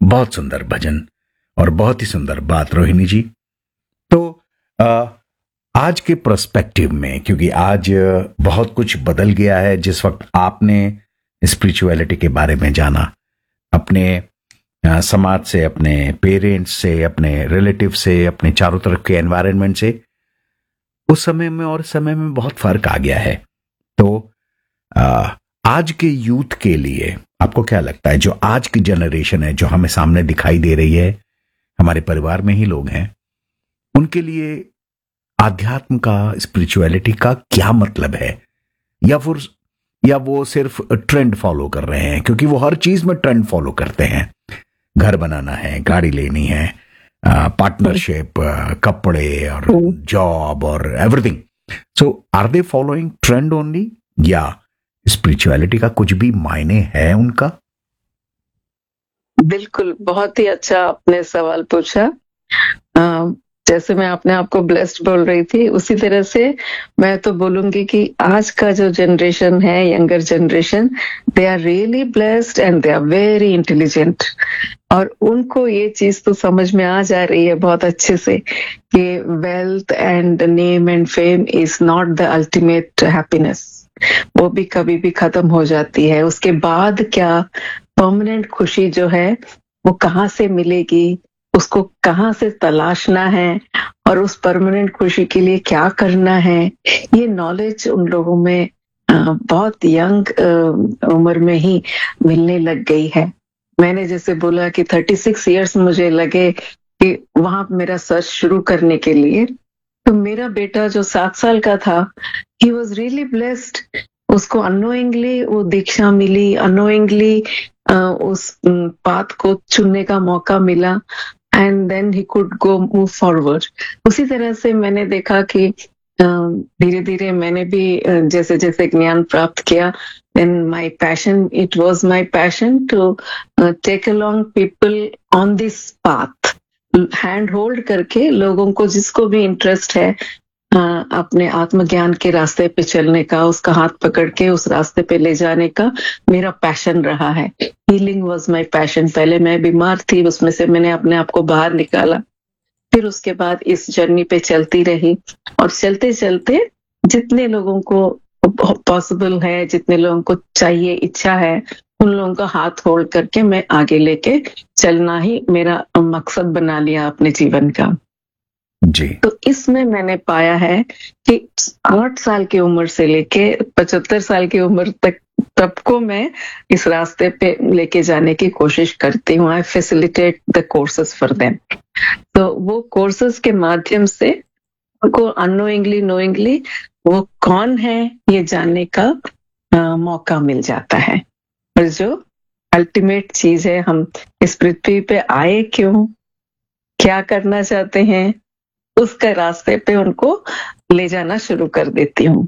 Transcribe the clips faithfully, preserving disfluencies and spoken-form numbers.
बहुत सुंदर भजन और बहुत ही सुंदर बात रोहिणी जी। तो आ, आज के पर्सपेक्टिव में, क्योंकि आज बहुत कुछ बदल गया है, जिस वक्त आपने स्पिरिचुअलिटी के बारे में जाना, अपने आ, समाज से, अपने पेरेंट्स से, अपने रिलेटिव से, अपने चारों तरफ के एनवायरनमेंट से, उस समय में और समय में बहुत फर्क आ गया है। तो आ, आज के यूथ के लिए आपको क्या लगता है, जो आज की जनरेशन है, जो हमें सामने दिखाई दे रही है, हमारे परिवार में ही लोग हैं, उनके लिए आध्यात्म का, स्पिरिचुअलिटी का क्या मतलब है? या फिर या वो सिर्फ ट्रेंड फॉलो कर रहे हैं? क्योंकि वो हर चीज में ट्रेंड फॉलो करते हैं। घर बनाना है, गाड़ी लेनी है, पार्टनरशिप, कपड़े और जॉब और everything. So are they following trend only, या स्पिरिचुअलिटी का कुछ भी मायने है उनका? बिल्कुल, बहुत ही अच्छा आपने सवाल पूछा। आ, जैसे मैं अपने आप को ब्लेस्ड बोल रही थी, उसी तरह से मैं तो बोलूंगी कि आज का जो जनरेशन है, younger generation, they are really blessed and they are very intelligent. और उनको ये चीज तो समझ में आ जा रही है बहुत अच्छे से कि wealth and name and fame is not the ultimate happiness. वो भी कभी भी खत्म हो जाती है। उसके बाद क्या परमानेंट खुशी जो है वो कहाँ से मिलेगी, उसको कहाँ से तलाशना है, और उस परमानेंट खुशी के लिए क्या करना है, ये नॉलेज उन लोगों में बहुत यंग उम्र में ही मिलने लग गई है। मैंने जैसे बोला कि छत्तीस इयर्स मुझे लगे कि वहां मेरा सर्च शुरू करने के लिए, तो मेरा बेटा जो सात साल का था, ही वॉज रियली ब्लेस्ड। उसको अनोइंगली वो दीक्षा मिली, अनोइंगली उस पाथ को चुनने का मौका मिला, and then he could go move forward. उसी तरह से मैंने देखा कि धीरे धीरे मैंने भी जैसे जैसे ज्ञान प्राप्त किया, then my passion, it was my passion to take along people on this path, hand hold करके लोगों को, जिसको भी इंटरेस्ट है अपने आत्मज्ञान के रास्ते पे चलने का, उसका हाथ पकड़ के उस रास्ते पे ले जाने का मेरा पैशन रहा है। Healing was my passion. पहले मैं बीमार थी, उसमें से मैंने अपने आप को बाहर निकाला, फिर उसके बाद इस जर्नी पे चलती रही, और चलते चलते जितने लोगों को पॉसिबल है, जितने लोगों को चाहिए, इच्छा है, उन लोगों का हाथ होल्ड करके मैं आगे लेके चलना ही मेरा मकसद बना लिया अपने जीवन का जी। तो इसमें मैंने पाया है कि आठ साल की उम्र से लेके पचहत्तर साल की उम्र तक सबको मैं इस रास्ते पे लेके जाने की कोशिश करती हूँ। आई facilitate the courses for them. तो वो कोर्सेज के माध्यम से उनको अनोइंगली नोइंगली वो कौन है ये जानने का आ, मौका मिल जाता है। और जो अल्टीमेट चीज है, हम इस पृथ्वी पे आए क्यों, क्या करना चाहते हैं, उसके रास्ते पे उनको ले जाना शुरू कर देती हूँ।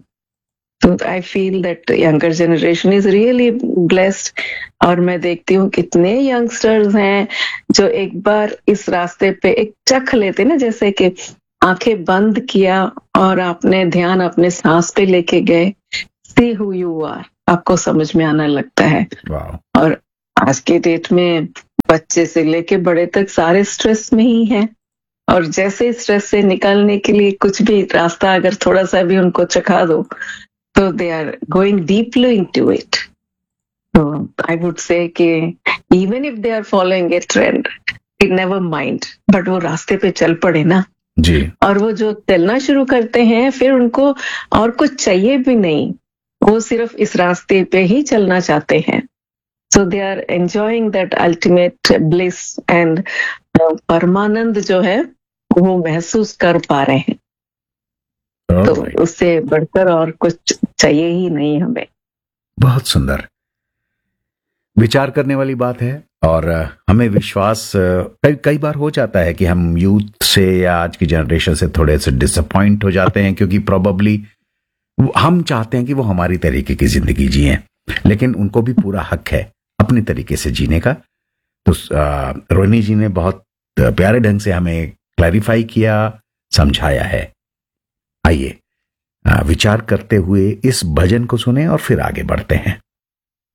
तो I feel that younger generation is really blessed. और मैं देखती हूँ कितने यंगस्टर्स हैं जो एक बार इस रास्ते पे एक चख लेते ना, जैसे कि आंखें बंद किया और आपने ध्यान अपने सांस पे लेके गए, सी हु यू आर, आपको समझ में आना लगता है। wow. और आज के डेट में बच्चे से लेके बड़े तक सारे स्ट्रेस में ही हैं, और जैसे स्ट्रेस से निकलने के लिए कुछ भी रास्ता अगर थोड़ा सा भी उनको चखा दो, तो they are going deeply into it. तो आई वुड से कि even if they are following A trend, it never mind, but वो रास्ते पे चल पड़े ना जी। और वो जो चलना शुरू करते हैं, फिर उनको और कुछ चाहिए भी नहीं, वो सिर्फ इस रास्ते पे ही चलना चाहते हैं। सो they are enjoying that ultimate bliss and परमानंद जो है वो महसूस कर पा रहे हैं। All तो right. उससे बढ़कर और कुछ चाहिए ही नहीं हमें। बहुत सुंदर विचार करने वाली बात है। और हमें विश्वास कई कई बार हो जाता है कि हम यूथ से या आज की जनरेशन से थोड़े से डिसअपॉइंट हो जाते हैं, क्योंकि प्रोबेबली हम चाहते हैं कि वो हमारी तरीके की जिंदगी जिए, लेकिन उनको भी पूरा हक है अपने तरीके से जीने का। तो रोहिणी जी ने बहुत प्यारे ढंग से हमें क्लैरिफाई किया, समझाया है। आइए विचार करते हुए इस भजन को सुने और फिर आगे बढ़ते हैं।